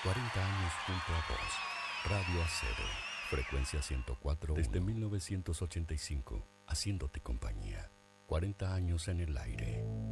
40 años junto a vos. Radio Acero, frecuencia 104. Desde 1985, haciéndote compañía. 40 años en el aire.